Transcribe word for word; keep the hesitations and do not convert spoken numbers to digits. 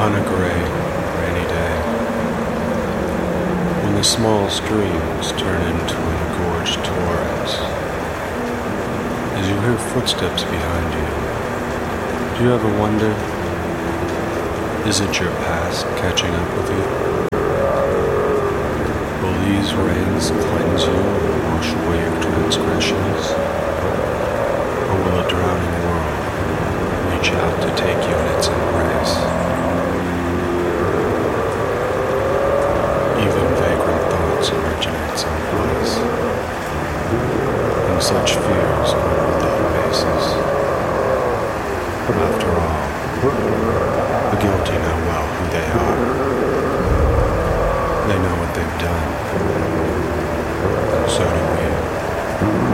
On a gray, rainy day, when the small streams turn into an engorged torrent, as you hear footsteps behind you, do you ever wonder, is it your past catching up with you? Will these rains cleanse you and wash away your transgressions? Or will a drowning world reach out to take you in its embrace? Even vagrant thoughts originate someplace, and such fears are without basis. After all, the guilty know well who they are. They know what they've done, and so do we.